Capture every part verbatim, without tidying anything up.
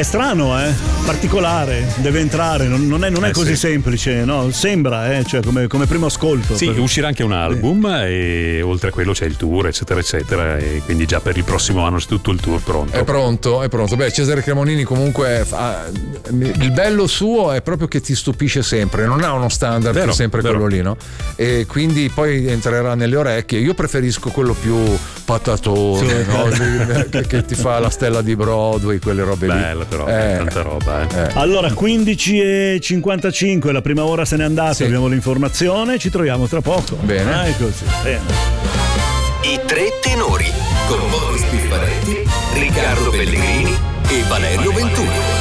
È strano, eh? Particolare, deve entrare, non, non è, non è eh, così sì. semplice, no? Sembra, eh? Cioè, come, come primo ascolto. Sì, per... uscirà anche un album e oltre a quello c'è il tour, eccetera, eccetera. E quindi già per il prossimo anno c'è tutto il tour pronto. È pronto, è pronto. Beh, Cesare Cremonini comunque fa... il bello suo è proprio che ti stupisce sempre, non ha uno standard vero, che è sempre vero. quello lì, no? E quindi poi entrerà nelle orecchie. Io preferisco quello più patatone, sì. no? che, che ti fa la stella di Broadway, quelle robe lì. Bella però, Eh. tanta roba, eh. Eh. Allora, quindici e cinquantacinque, la prima ora se n'è andata, Sì. abbiamo l'informazione, ci troviamo tra poco. Bene. Ah, è così. Bene. I tre tenori con Boris Piffaretti, Riccardo Pellegrini e Valerio Ventura.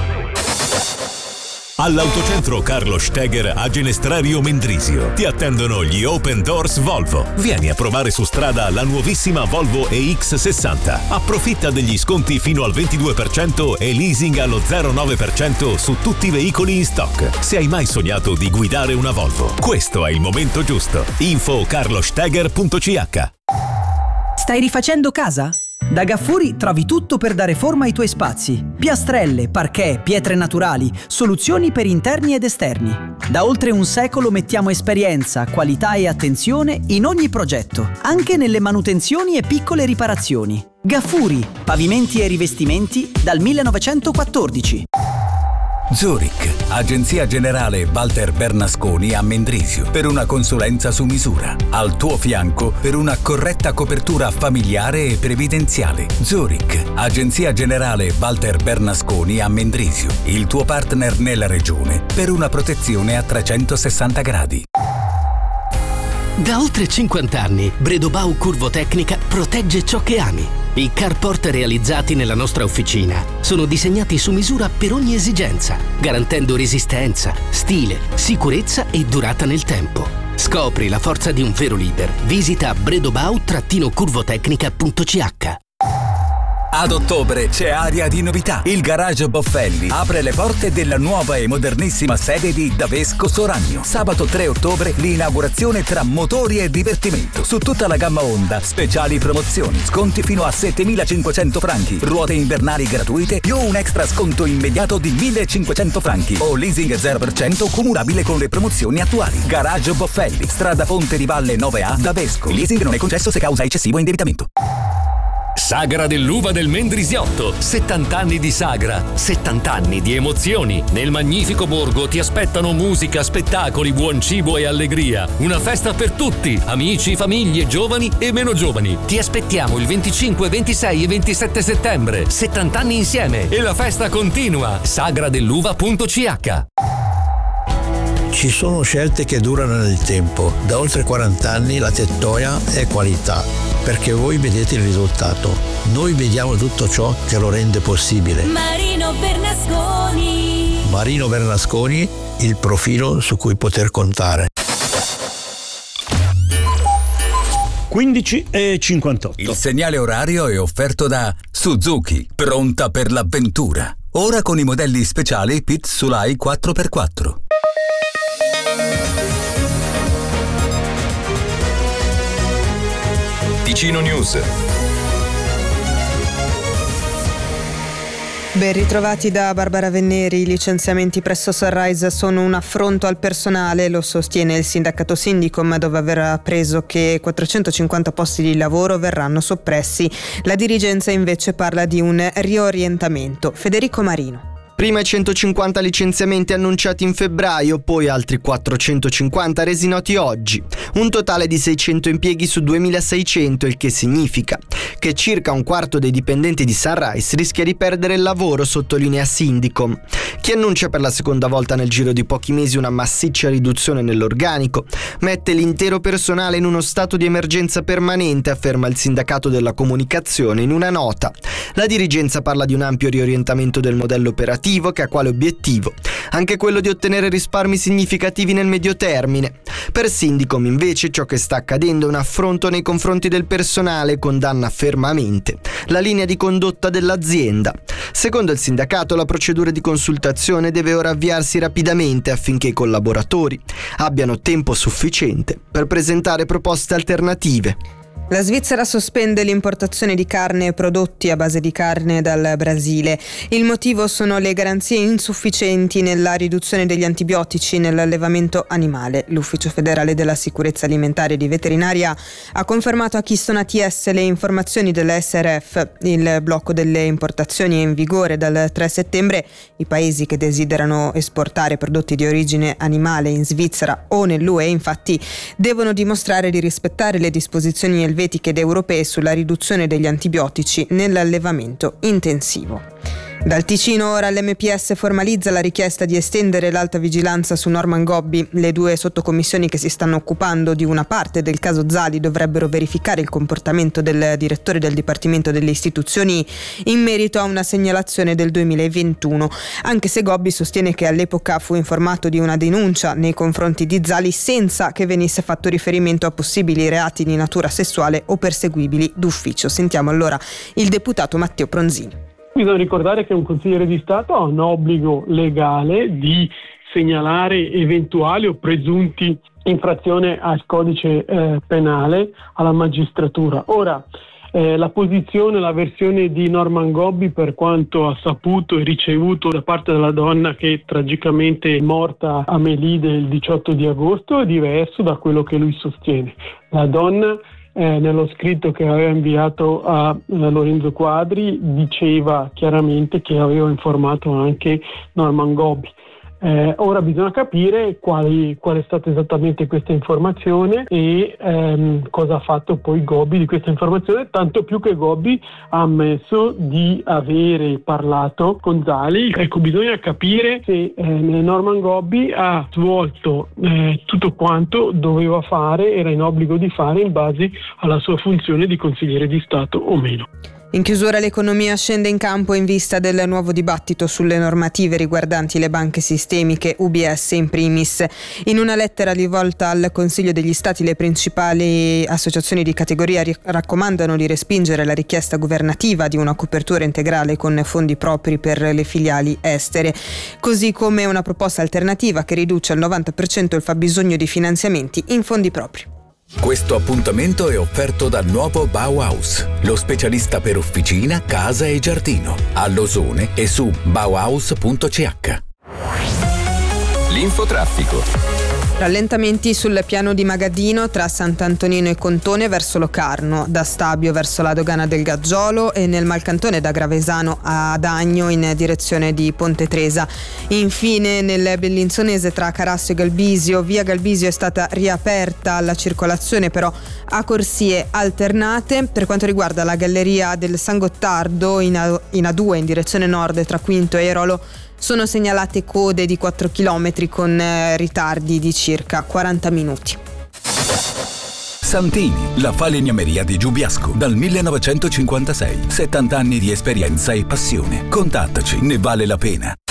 All'Autocentro Carlo Steger a Ginestrario Mendrisio ti attendono gli Open Doors Volvo. Vieni a provare su strada la nuovissima Volvo E X sessanta. Approfitta degli sconti fino al ventidue per cento e leasing allo zero virgola nove per cento su tutti i veicoli in stock. Se hai mai sognato di guidare una Volvo, questo è il momento giusto. Info carlosteger punto c h. Stai rifacendo casa? Da Gaffuri trovi tutto per dare forma ai tuoi spazi. Piastrelle, parquet, pietre naturali, soluzioni per interni ed esterni. Da oltre un secolo mettiamo esperienza, qualità e attenzione in ogni progetto, anche nelle manutenzioni e piccole riparazioni. Gaffuri, pavimenti e rivestimenti dal millenovecentoquattordici. Zurich, agenzia generale Walter Bernasconi a Mendrisio, per una consulenza su misura. Al tuo fianco per una corretta copertura familiare e previdenziale. Zurich, agenzia generale Walter Bernasconi a Mendrisio, il tuo partner nella regione per una protezione a trecentosessanta gradi. Da oltre cinquanta anni, Bredobau Curvotecnica protegge ciò che ami. I carport realizzati nella nostra officina sono disegnati su misura per ogni esigenza, garantendo resistenza, stile, sicurezza e durata nel tempo. Scopri la forza di un vero leader. Visita bredobau curvotecnica punto c h. Ad ottobre c'è aria di novità. Il Garage Boffelli apre le porte della nuova e modernissima sede di Davesco Soragno. Sabato tre ottobre l'inaugurazione tra motori e divertimento. Su tutta la gamma Honda, speciali promozioni, sconti fino a settemilacinquecento franchi, ruote invernali gratuite più un extra sconto immediato di millecinquecento franchi o leasing zero per cento cumulabile con le promozioni attuali. Garage Boffelli, strada Ponte di Valle nove A, Davesco. Il leasing non è concesso se causa eccessivo indebitamento. Sagra dell'uva del Mendrisiotto, settanta anni di sagra, settanta anni di emozioni. Nel magnifico borgo ti aspettano musica, spettacoli, buon cibo e allegria. Una festa per tutti, amici, famiglie, giovani e meno giovani. Ti aspettiamo il venticinque, ventisei e ventisette settembre. settanta anni insieme e la festa continua. sagra dell'uva punto c h. Ci sono scelte che durano nel tempo. Da oltre quaranta anni la Tettoia è qualità, perché voi vedete il risultato. Noi vediamo tutto ciò che lo rende possibile. Marino Bernasconi. Marino Bernasconi, il profilo su cui poter contare. quindici e cinquantotto. Il segnale orario è offerto da Suzuki, pronta per l'avventura. Ora con i modelli speciali Pit Sulai quattro per quattro. Ticino News. Ben ritrovati da Barbara Venneri. I licenziamenti presso Sunrise sono un affronto al personale, lo sostiene il sindacato Sindicom, dove aver appreso che quattrocentocinquanta posti di lavoro verranno soppressi. La dirigenza invece parla di un riorientamento. Federico Marino. Prima i centocinquanta licenziamenti annunciati in febbraio, poi altri quattrocentocinquanta resi noti oggi. Un totale di seicento impieghi su duemilaseicento, il che significa che circa un quarto dei dipendenti di Sunrise rischia di perdere il lavoro, sottolinea Sindicom. Chi annuncia per la seconda volta nel giro di pochi mesi una massiccia riduzione nell'organico mette l'intero personale in uno stato di emergenza permanente, afferma il sindacato della comunicazione in una nota. La dirigenza parla di un ampio riorientamento del modello operativo che ha quale obiettivo anche quello di ottenere risparmi significativi nel medio termine. Per Sindicom invece ciò che sta accadendo è un affronto nei confronti del personale e condanna fermamente la linea di condotta dell'azienda. Secondo il sindacato la procedura di consultazione deve ora avviarsi rapidamente affinché i collaboratori abbiano tempo sufficiente per presentare proposte alternative. La Svizzera sospende l'importazione di carne e prodotti a base di carne dal Brasile. Il motivo sono le garanzie insufficienti nella riduzione degli antibiotici nell'allevamento animale. L'Ufficio federale della sicurezza alimentare e di veterinaria ha confermato a Keystone A T S le informazioni della S R F. Il blocco delle importazioni è in vigore dal tre settembre. I paesi che desiderano esportare prodotti di origine animale in Svizzera o nell'U E infatti devono dimostrare di rispettare le disposizioni elvetiche ed europee sulla riduzione degli antibiotici nell'allevamento intensivo. Dal Ticino ora l'M P S formalizza la richiesta di estendere l'alta vigilanza su Norman Gobbi. Le due sottocommissioni che si stanno occupando di una parte del caso Zali dovrebbero verificare il comportamento del direttore del Dipartimento delle Istituzioni in merito a una segnalazione del duemilaventuno, anche se Gobbi sostiene che all'epoca fu informato di una denuncia nei confronti di Zali senza che venisse fatto riferimento a possibili reati di natura sessuale o perseguibili d'ufficio. Sentiamo allora il deputato Matteo Pronzini. Bisogna ricordare che un consigliere di Stato ha un obbligo legale di segnalare eventuali o presunti infrazioni al codice eh, penale alla magistratura. Ora, eh, la posizione, la versione di Norman Gobbi, per quanto ha saputo e ricevuto da parte della donna che tragicamente è morta a Melide il diciotto di agosto, è diverso da quello che lui sostiene. La donna Eh, nello scritto che aveva inviato a, a Lorenzo Quadri diceva chiaramente che aveva informato anche Norman Gobbi. Eh, ora bisogna capire quali, qual è stata esattamente questa informazione e ehm, cosa ha fatto poi Gobbi di questa informazione, tanto più che Gobbi ha ammesso di avere parlato con Zali. Ecco, bisogna capire se eh, Norman Gobbi ha svolto eh, tutto quanto doveva fare, era in obbligo di fare in base alla sua funzione di consigliere di Stato o meno. In chiusura l'economia scende in campo in vista del nuovo dibattito sulle normative riguardanti le banche sistemiche, U B S in primis. In una lettera rivolta al Consiglio degli Stati le principali associazioni di categoria raccomandano di respingere la richiesta governativa di una copertura integrale con fondi propri per le filiali estere, così come una proposta alternativa che riduce al novanta per cento il fabbisogno di finanziamenti in fondi propri. Questo appuntamento è offerto dal nuovo Bauhaus, lo specialista per officina, casa e giardino, a Losone e su bauhaus punto c h. L'infotraffico. Rallentamenti sul piano di Magaddino tra Sant'Antonino e Contone verso Locarno, da Stabio verso la dogana del Gaggiolo e nel Malcantone da Gravesano ad Agno in direzione di Ponte Tresa. Infine nel Bellinzonese tra Carasso e Galbisio, via Galbisio è stata riaperta alla circolazione però a corsie alternate. Per quanto riguarda la galleria del San Gottardo in A, in A due in direzione nord tra Quinto e Airolo sono segnalate code di quattro chilometri con eh, ritardi di circa quaranta minuti. Santini, la falegnameria di Giubiasco, dal millenovecentocinquantasei. settanta anni di esperienza e passione. Contattaci, ne vale la pena.